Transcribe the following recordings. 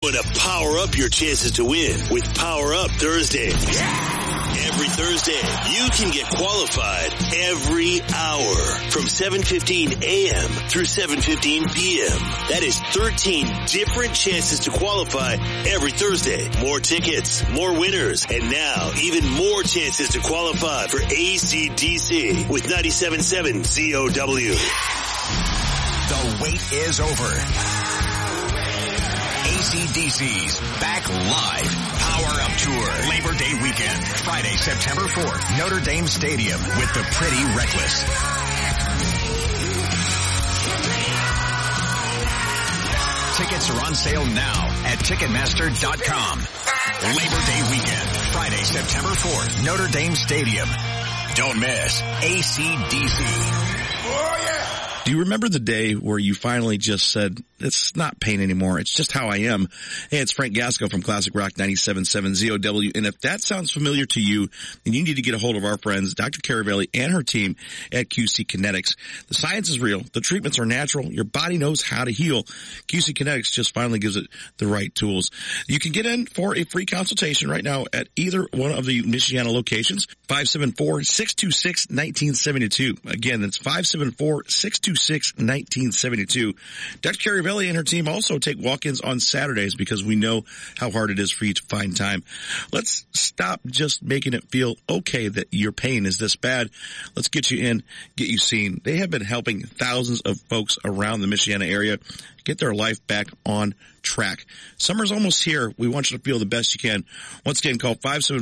To power up your chances to win with Power Up Thursday. Every Thursday, you can get qualified every hour from 7:15 a.m. through 7:15 p.m. That is 13 different chances to qualify every Thursday. More tickets, more winners, and now even more chances to qualify for AC/DC with 97.7 ZOW. The wait is over. AC/DC's back live. Power Up Tour. Labor Day weekend. Friday, September 4th. Notre Dame Stadium with the Pretty Reckless. Tickets are on sale now at Ticketmaster.com. Labor Day weekend. Friday, September 4th. Notre Dame Stadium. Don't miss AC/DC. Oh, yeah. Do you remember the day where you finally just said, it's not pain anymore, it's just how I am? Hey, it's Frank Gasco from Classic Rock 97.7 ZOW, and if that sounds familiar to you, then you need to get a hold of our friends, Dr. Caravelli and her team at QC Kinetics. The science is real, the treatments are natural, your body knows how to heal. QC Kinetics just finally gives it the right tools. You can get in for a free consultation right now at either one of the Michiana locations, 574-626-1972. Again, that's 574-626-1972. Dr. Caravelli and her team also take walk-ins on Saturdays because we know how hard it is for you to find time. Let's stop just making it feel okay that your pain is this bad. Let's get you in, get you seen. They have been helping thousands of folks around the Michiana area get their life back on track. Summer's almost here. We want you to feel the best you can. Once again, call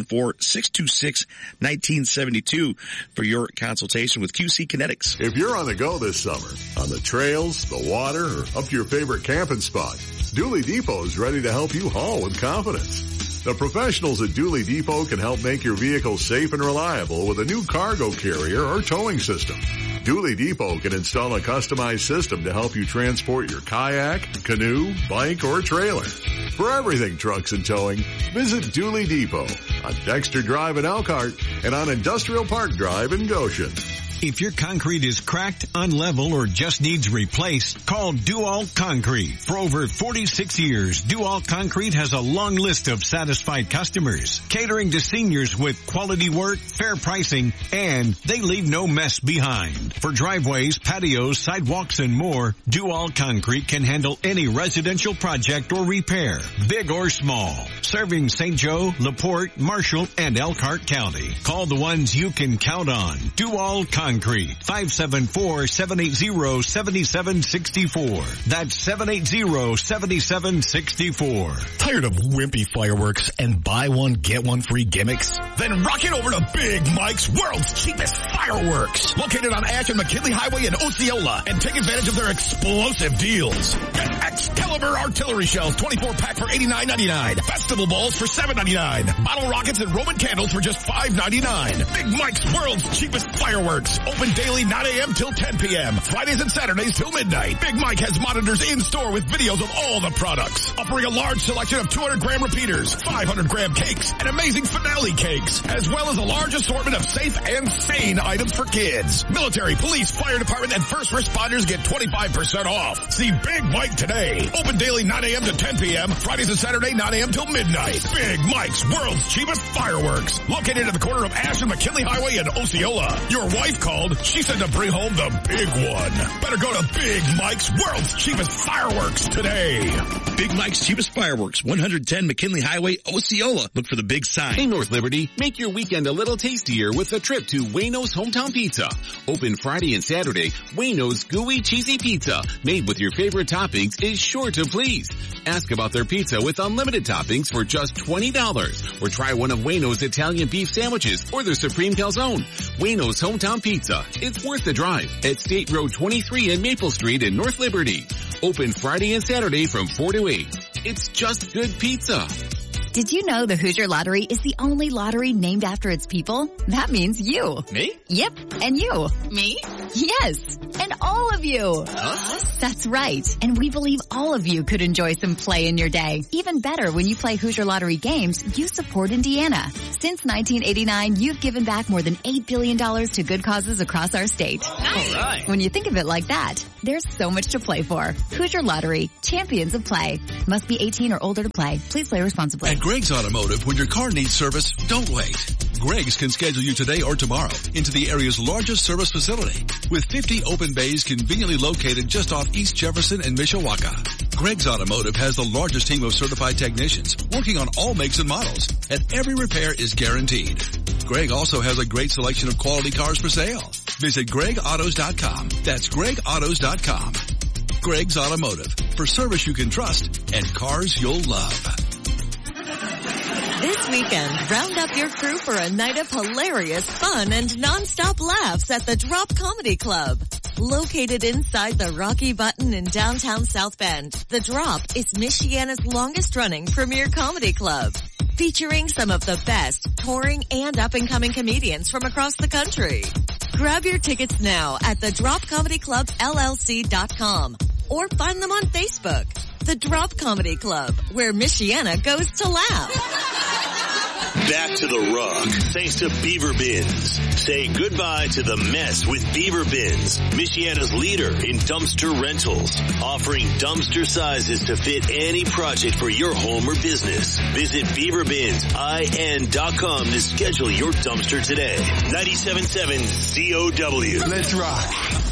574-626-1972 for your consultation with QC Kinetics. If you're on the go this summer, on the trails, the water, or up to your favorite camping spot, Dooley Depot is ready to help you haul with confidence. The professionals at Dooley Depot can help make your vehicle safe and reliable with a new cargo carrier or towing system. Dooley Depot can install a customized system to help you transport your kayak, canoe, bike, or trailer. For everything trucks and towing, visit Dooley Depot on Dexter Drive in Elkhart and on Industrial Park Drive in Goshen. If your concrete is cracked, unlevel, or just needs replaced, call Dual Concrete. For over 46 years, Dual Concrete has a long list of satisfied customers, catering to seniors with quality work, fair pricing, and they leave no mess behind. For driveways, patios, sidewalks, and more, Dual Concrete can handle any residential project or repair, big or small. Serving St. Joe, LaPorte, Marshall, and Elkhart County. Call the ones you can count on. Dual Concrete. 574-780-7764. That's 780-7764. Tired of wimpy fireworks and buy one, get one free gimmicks? Then rock it over to Big Mike's World's Cheapest Fireworks. Located on Ash and McKinley Highway in Osceola. And take advantage of their explosive deals. Get Excalibur artillery shells, 24-pack for $89.99. Festival balls for $7.99. Bottle rockets and Roman candles for just $5.99. Big Mike's World's Cheapest Fireworks. Open daily 9 a.m. till 10 p.m. Fridays and Saturdays till midnight. Big Mike has monitors in store with videos of all the products. Offering a large selection of 200-gram repeaters, 500-gram cakes, and amazing finale cakes. As well as a large assortment of safe and sane items for kids. Military, police, fire department, and first responders get 25% off. See Big Mike today. Open daily 9 a.m. to 10 p.m. Fridays and Saturday 9 a.m. till midnight. Big Mike's World's Cheapest Fireworks. Located at the corner of Ash and McKinley Highway in Osceola. Your wife called. She said to bring home the big one. Better go to Big Mike's World's Cheapest Fireworks today. Big Mike's Cheapest Fireworks, 110 McKinley Highway, Osceola. Look for the big sign. Hey, North Liberty, make your weekend a little tastier with a trip to Wayno's Hometown Pizza. Open Friday and Saturday, Wayno's Gooey Cheesy Pizza, made with your favorite toppings, is sure to please. Ask about their pizza with unlimited toppings for just $20. Or try one of Wayno's Italian beef sandwiches or their Supreme Calzone. Wayno's Hometown Pizza. It's worth the drive at State Road 23 and Maple Street in North Liberty. Open Friday and Saturday from 4 to 8. It's just good pizza. Did you know the Hoosier Lottery is the only lottery named after its people? That means you. Me? Yep, and you. Me? Yes. and all of you. Huh? That's right. And we believe all of you could enjoy some play in your day. Even better, when you play Hoosier Lottery games, you support Indiana. Since 1989, you've given back more than $8 billion to good causes across our state. Nice. All right. When you think of it like that, there's so much to play for. Hoosier Lottery, champions of play. Must be 18 or older to play. Please play responsibly. At Greg's Automotive, when your car needs service, don't wait. Greg's can schedule you today or tomorrow into the area's largest service facility with 50 open bays conveniently located just off East Jefferson and Mishawaka. Greg's Automotive has the largest team of certified technicians working on all makes and models, and every repair is guaranteed. Greg also has a great selection of quality cars for sale. Visit GregAutos.com. That's GregAutos.com. Greg's Automotive, for service you can trust and cars you'll love. This weekend, round up your crew for a night of hilarious fun and non-stop laughs at the Drop Comedy Club. Located inside the Rocky Button in downtown South Bend, the Drop is Michiana's longest-running premier comedy club, featuring some of the best touring and up-and-coming comedians from across the country. Grab your tickets now at thedropcomedyclubllc.com or find them on Facebook. The Drop Comedy Club, where Michiana goes to laugh. Back to the Rock, thanks to Beaver Bins. Say goodbye to the mess with Beaver Bins, Michiana's leader in dumpster rentals, offering dumpster sizes to fit any project for your home or business. Visit BeaverBinsIN.com to schedule your dumpster today. 97.7 COW. Let's rock.